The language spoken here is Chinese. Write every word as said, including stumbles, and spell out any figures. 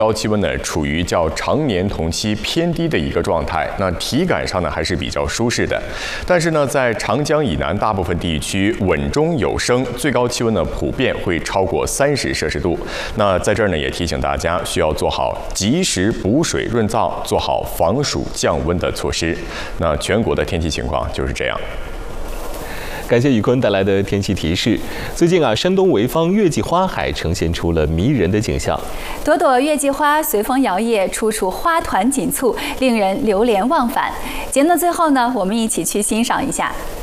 高气温呢处于较常年同期偏低的一个状态，那体感上呢还是比较舒适的。但是呢，在长江以南大部分地区稳中有升，最高气温呢普遍会超过三十摄氏度。那在这儿呢也提醒大家需要做好及时补水润燥，做好防暑降温的措施。那全国的天气情况就是这样。 感谢宇坤带来的天气提示。最近啊，山东潍坊月季花海呈现出了迷人的景象， 朵朵月季花随风摇曳，处处花团锦簇，令人流连忘返。节目的最后呢，我们一起去欣赏一下。